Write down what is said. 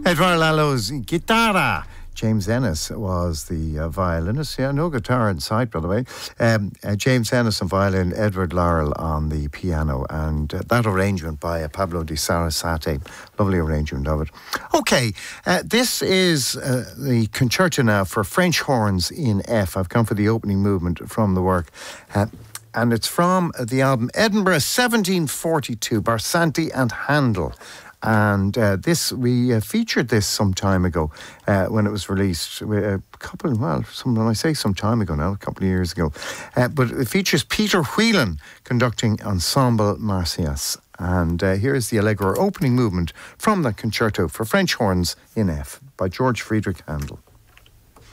Edouard Lalo's Guitarra. James Ennis was the violinist. Yeah, no guitar in sight, by the way. James Ennis on violin, Edward Laurel on the piano, and that arrangement by Pablo di Sarasate. Lovely arrangement of it. Okay, this is the concerto now for French horns in F. I've come for the opening movement from the work. And it's from the album Edinburgh 1742, Barsanti and Handel. And we featured this some time ago when it was released. I say some time ago now, a couple of years ago. But it features Peter Whelan conducting Ensemble Marsyas. And here's the Allegro opening movement from the concerto for French horns in F by George Friedrich Handel.